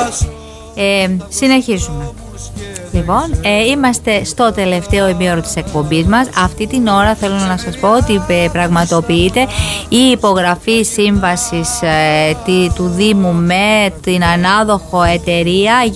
Συνεχίζουμε. Λοιπόν, είμαστε στο τελευταίο ημίωρο της εκπομπής μας. Αυτή την ώρα θέλω να σας πω ότι πραγματοποιείται η υπογραφή σύμβασης του Δήμου με την ανάδοχο εταιρεία